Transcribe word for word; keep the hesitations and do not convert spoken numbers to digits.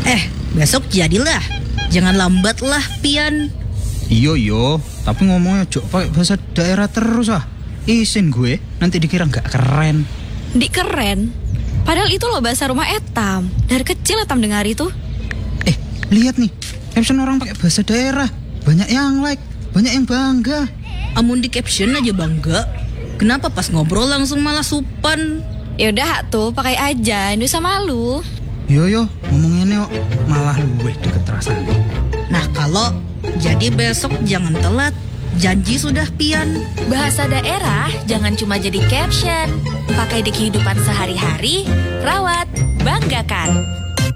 Eh, besok jadilah. Jangan lambat lah, Pian. Iyo iyo, tapi ngomongnya jok pakai bahasa daerah terus ah. Isin gue, nanti dikira nggak keren. Di keren? Padahal itu loh bahasa rumah Etam. Dari kecil Etam dengar itu. Eh, lihat nih, caption orang pakai bahasa daerah. Banyak yang like, banyak yang bangga. Amun di caption aja bangga. Kenapa pas ngobrol langsung malah supan? Yaudah tuh, pakai aja, nggak usah malu. Yo yo, ngomongnya kok malah luweh deket rasanya. Nah kalau jadi besok jangan telat. Janji sudah, Pian. Bahasa daerah jangan cuma jadi caption. Pakai di kehidupan sehari-hari, rawat, banggakan.